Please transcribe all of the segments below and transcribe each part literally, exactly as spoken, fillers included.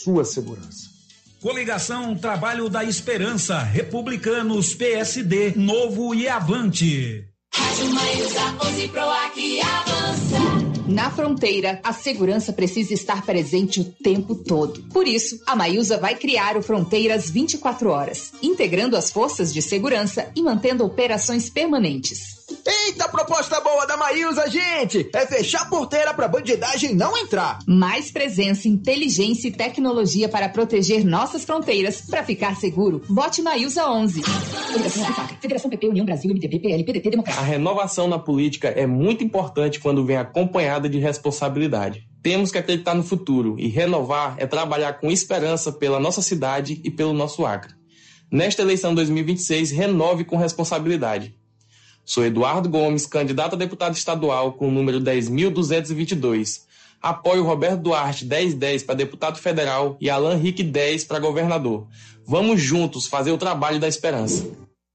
sua segurança. Coligação Trabalho da Esperança, Republicanos, P S D, Novo e Avante. Rádio Maísa, onze Proac avança. Na fronteira, a segurança precisa estar presente o tempo todo. Por isso, a Maísa vai criar o Fronteiras vinte e quatro horas, integrando as forças de segurança e mantendo operações permanentes. Eita, proposta boa da Maísa, gente! É fechar a porteira pra bandidagem não entrar. Mais presença, inteligência e tecnologia para proteger nossas fronteiras. Para ficar seguro, vote Maísa onze. Federação Faca, Federação P P, União Brasil, M D B, P L, P D T, Democracia. A renovação na política é muito importante quando vem acompanhada de responsabilidade. Temos que acreditar no futuro e renovar é trabalhar com esperança pela nossa cidade e pelo nosso Acre. Nesta eleição dois mil e vinte e seis, renove com responsabilidade. Sou Eduardo Gomes, candidato a deputado estadual com o número dez mil duzentos e vinte e dois. Apoio Roberto Duarte dez dez para deputado federal e Alan Henrique dez para governador. Vamos juntos fazer o trabalho da esperança.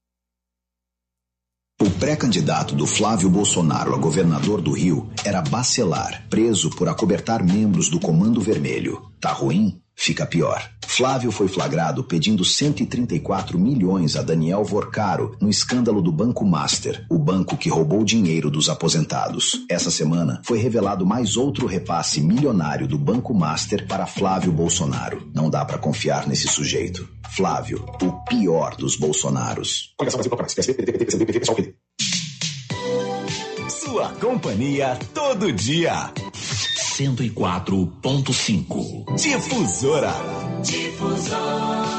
O pré-candidato do Flávio Bolsonaro a governador do Rio era Bacelar, preso por acobertar membros do Comando Vermelho. Tá ruim? Fica pior. Flávio foi flagrado pedindo cento e trinta e quatro milhões a Daniel Vorcaro no escândalo do Banco Master, o banco que roubou dinheiro dos aposentados. Essa semana foi revelado mais outro repasse milionário do Banco Master para Flávio Bolsonaro. Não dá pra confiar nesse sujeito. Flávio, o pior dos Bolsonaros. Sua companhia todo dia. cento e quatro ponto cinco. Difusora. Difusora.